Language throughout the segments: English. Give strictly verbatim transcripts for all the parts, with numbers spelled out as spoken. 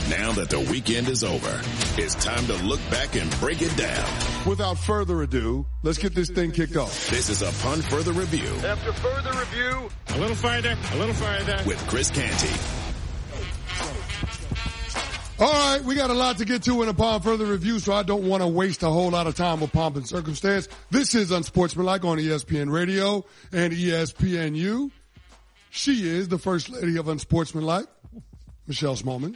Now that the weekend is over, it's time to look back and break it down. Without further ado, let's get this thing kicked off. This is Upon Further Review. After further review, a little farther, a little farther. With Chris Canty. All right, we got a lot to get to in Upon Further Review, so I don't want to waste a whole lot of time with pomp and circumstance. This is Unsportsmanlike on E S P N Radio and E S P N U. She is the First Lady of Unsportsmanlike, Michelle Smallman.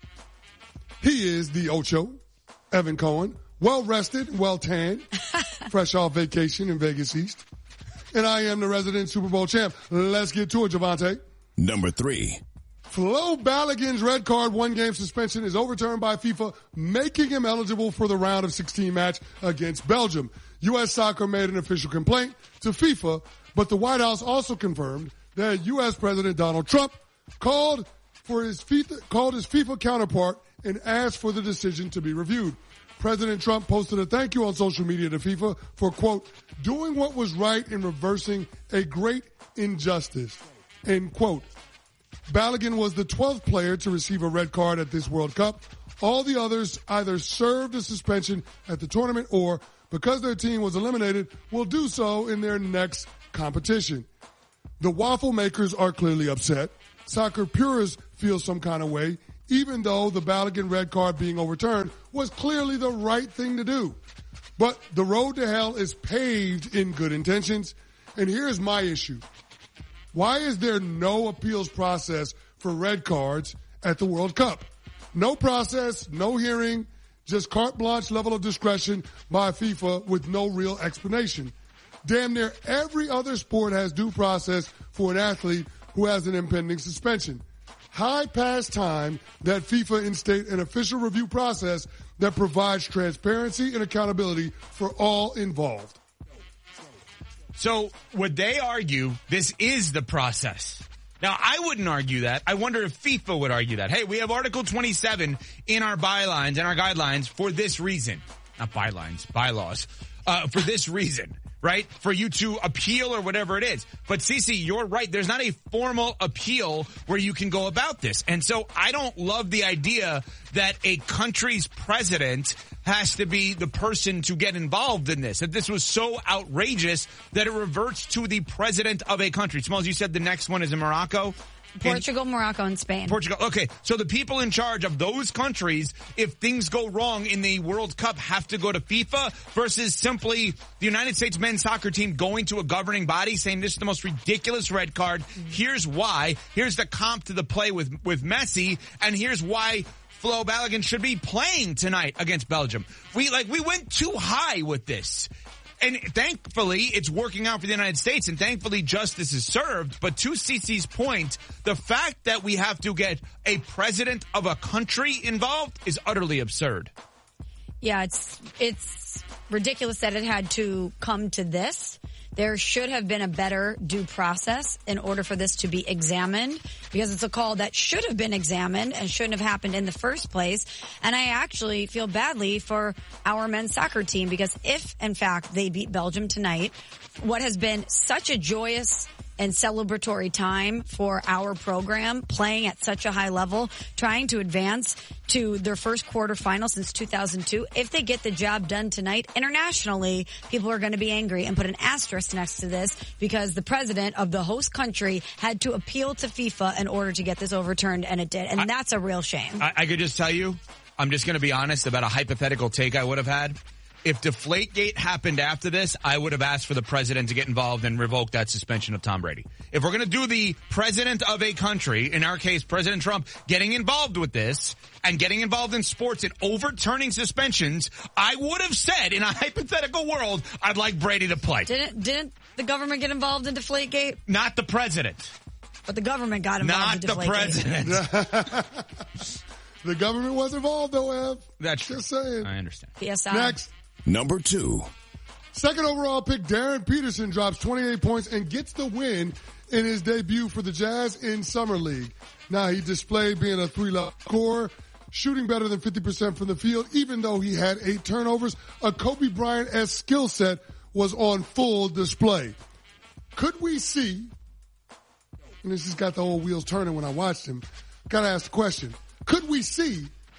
He is the Ocho, Evan Cohen, well-rested, well-tanned, fresh off vacation in Vegas East. And I am the resident Super Bowl champ. Let's get to it, Javante. Number three. Flo Balogun's red card one-game suspension is overturned by FIFA, making him eligible for the round of sixteen match against Belgium. U S Soccer made an official complaint to FIFA, but the White House also confirmed that U S President Donald Trump called for his FIFA, called his FIFA counterpart and asked for the decision to be reviewed. President Trump posted a thank you on social media to FIFA for, quote, doing what was right in reversing a great injustice, end quote. Balogun was the twelfth player to receive a red card at this World Cup. All the others either served a suspension at the tournament or, because their team was eliminated, will do so in their next competition. The waffle makers are clearly upset. Soccer purists feel some kind of way, even though the Balogun red card being overturned was clearly the right thing to do. But the road to hell is paved in good intentions, and here's my issue. Why is there no appeals process for red cards at the World Cup? No process, no hearing, just carte blanche level of discretion by FIFA with no real explanation. Damn near every other sport has due process for an athlete who has an impending suspension. High past time that FIFA instate an official review process that provides transparency and accountability for all involved. So would they argue this is the process? Now, I wouldn't argue that. I wonder if FIFA would argue that. Hey, we have Article twenty-seven in our bylines and our guidelines for this reason. Not bylines, bylaws. Uh, for this reason. Right? For you to appeal or whatever it is. But Cece, you're right. There's not a formal appeal where you can go about this. And so I don't love the idea that a country's president has to be the person to get involved in this. That this was so outrageous that it reverts to the president of a country. Smalls, you said the next one is in Morocco? Portugal, in, Morocco, and Spain. Portugal. Okay. So the people in charge of those countries, if things go wrong in the World Cup, have to go to FIFA versus simply the United States men's soccer team going to a governing body saying this is the most ridiculous red card. Mm-hmm. Here's why. Here's the comp to the play with, with Messi. And here's why Flo Balogun should be playing tonight against Belgium. We, like, we went too high with this. And thankfully, it's working out for the United States, and thankfully justice is served. But to Cece's point, the fact that we have to get a president of a country involved is utterly absurd. Yeah, it's it's ridiculous that it had to come to this. There should have been a better due process in order for this to be examined, because it's a call that should have been examined and shouldn't have happened in the first place. And I actually feel badly for our men's soccer team, because if, in fact, they beat Belgium tonight, what has been such a joyous and celebratory time for our program, playing at such a high level, trying to advance to their first quarterfinal since two thousand two. If they get the job done tonight, internationally, people are going to be angry and put an asterisk next to this, because the president of the host country had to appeal to FIFA in order to get this overturned, and it did. And I, that's a real shame. I, I could just tell you, I'm just going to be honest about a hypothetical take I would have had. If Deflategate happened after this, I would have asked for the president to get involved and revoke that suspension of Tom Brady. If we're going to do the president of a country, in our case, President Trump, getting involved with this and getting involved in sports and overturning suspensions, I would have said, in a hypothetical world, I'd like Brady to play. Didn't, didn't the government get involved in Deflategate? Not the president. But the government got involved Not in Deflategate. Not the president. The government was involved, though, Ev. That's just true. saying. I understand. P S I. Next. Number two. Second overall pick Darren Peterson drops twenty-eight points and gets the win in his debut for the Jazz in Summer League. Now, he displayed being a three-level scorer, shooting better than fifty percent from the field, even though he had eight turnovers. A Kobe Bryant-esque skill set was on full display. Could we see, and this has got the old wheels turning when I watched him, gotta ask the question, could we see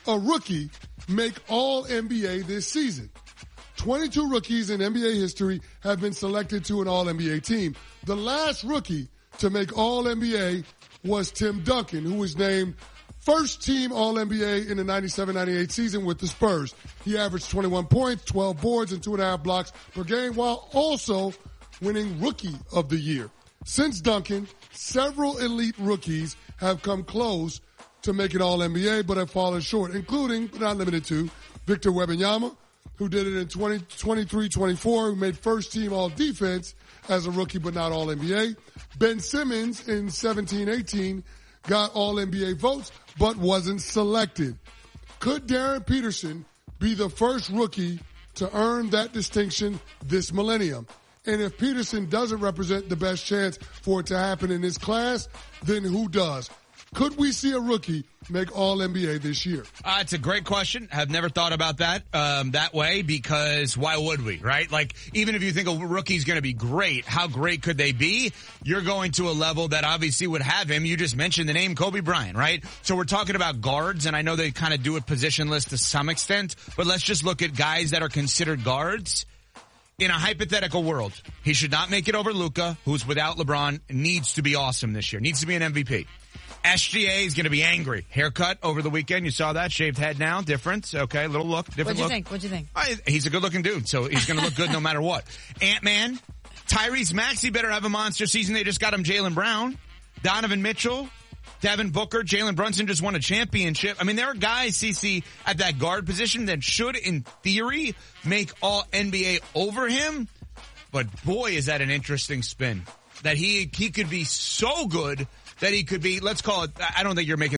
a rookie make all N B A this season? twenty-two rookies in N B A history have been selected to an all N B A team. The last rookie to make all N B A was Tim Duncan, who was named first team all N B A in the ninety-seven ninety-eight season with the Spurs. He averaged twenty-one points, twelve boards, and two and a half blocks per game, while also winning Rookie of the Year. Since Duncan, several elite rookies have come close to making all N B A, but have fallen short, including, but not limited to, Victor Wembanyama, who did it in twenty twenty-three twenty-four, who made first team all defense as a rookie, but not all N B A. Ben Simmons in seventeen eighteen got all N B A votes, but wasn't selected. Could Darren Peterson be the first rookie to earn that distinction this millennium? And if Peterson doesn't represent the best chance for it to happen in this class, then who does? Could we see a rookie make all N B A this year? Uh, it's a great question. I've never thought about that um, that way, because why would we, right? Like, even if you think a rookie's going to be great, how great could they be? You're going to a level that obviously would have him. You just mentioned the name Kobe Bryant, right? So we're talking about guards, and I know they kind of do it positionless to some extent, but let's just look at guys that are considered guards. In a hypothetical world, he should not make it over Luka, who's without LeBron, needs to be awesome this year, needs to be an M V P. S G A is going to be angry. Haircut over the weekend. You saw that. Shaved head now. Difference. Okay. Little look. Different What'd you look. think? What'd you think? I, he's a good looking dude, so he's going to look good no matter what. Ant-Man. Tyrese Maxey better have a monster season. They just got him Jaylen Brown. Donovan Mitchell. Devin Booker. Jalen Brunson just won a championship. I mean, there are guys, C C, at that guard position that should, in theory, make all N B A over him. But boy, is that an interesting spin. That he he could be so good that he could be, let's call it, I don't think you're making